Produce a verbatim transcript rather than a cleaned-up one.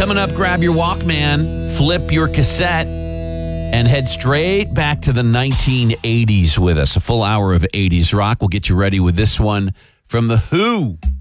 Coming up, grab your Walkman, flip your cassette, and head straight back to the nineteen eighties with us. A full hour of eighties rock. We'll get you ready with this one from The Who.